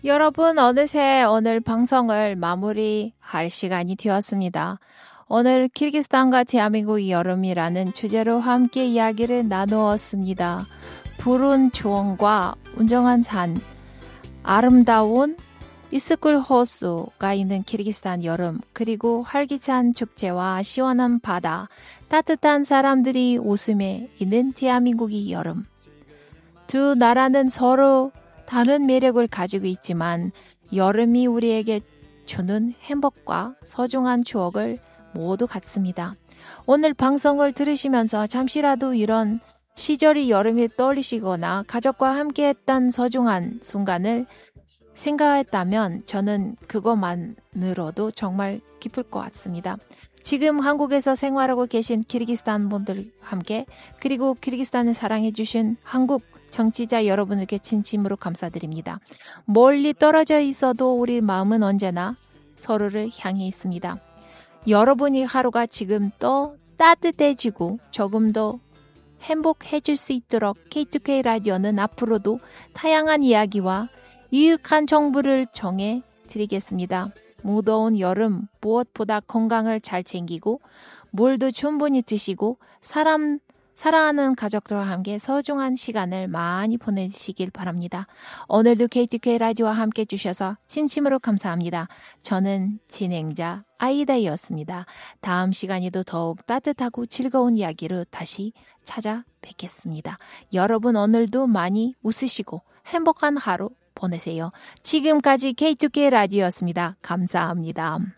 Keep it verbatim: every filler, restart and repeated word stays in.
여러분, 어느새 오늘 방송을 마무리할 시간이 되었습니다. 오늘 키르기스탄과 대한민국의 여름이라는 주제로 함께 이야기를 나누었습니다. 푸른 초원과 운정한 산, 아름다운 이스쿨 호수가 있는 키르기스탄 여름, 그리고 활기찬 축제와 시원한 바다, 따뜻한 사람들이 웃음에 있는 대한민국의 여름. 두 나라는 서로 다른 매력을 가지고 있지만 여름이 우리에게 주는 행복과 소중한 추억을 모두 같습니다. 오늘 방송을 들으시면서 잠시라도 이런 시절이 여름이 떠올리시거나 가족과 함께했던 소중한 순간을 생각했다면 저는 그것만으로도 정말 기쁠 것 같습니다. 지금 한국에서 생활하고 계신 키르기스탄 분들 함께, 그리고 키르기스탄을 사랑해주신 한국 정치자 여러분에게 진심으로 감사드립니다. 멀리 떨어져 있어도 우리 마음은 언제나 서로를 향해 있습니다. 여러분이 하루가 지금 또 따뜻해지고 조금 더 행복해질 수 있도록 케이투케이 라디오는 앞으로도 다양한 이야기와 유익한 정보를 정해 드리겠습니다. 무더운 여름 무엇보다 건강을 잘 챙기고 물도 충분히 드시고 사람 사랑하는 가족들과 함께 소중한 시간을 많이 보내시길 바랍니다. 오늘도 케이티케이 라디오와 함께 해주셔서 진심으로 감사합니다. 저는 진행자 아이다이었습니다. 다음 시간에도 더욱 따뜻하고 즐거운 이야기로 다시 찾아뵙겠습니다. 여러분 오늘도 많이 웃으시고 행복한 하루 보내세요. 지금까지 케이투케이 라디오였습니다. 감사합니다.